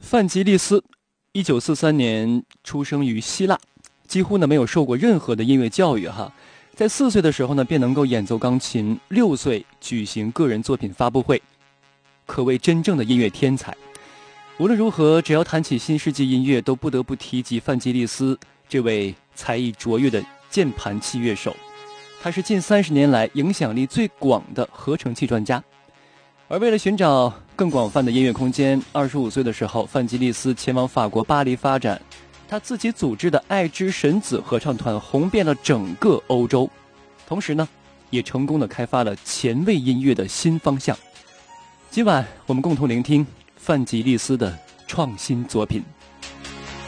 范吉利斯1943年出生于希腊，几乎没有受过任何的音乐教育哈。在4岁的时候便能够演奏钢琴，6岁举行个人作品发布会，可谓真正的音乐天才。无论如何，只要谈起新世纪音乐，都不得不提及范吉利斯这位才艺卓越的键盘器乐手。他是近30年来影响力最广的合成器专家。而为了寻找更广泛的音乐空间，25岁的时候，范吉利斯前往法国巴黎发展，他自己组织的爱之神子合唱团红遍了整个欧洲，同时也成功地开发了前卫音乐的新方向。今晚我们共同聆听范吉利斯的创新作品。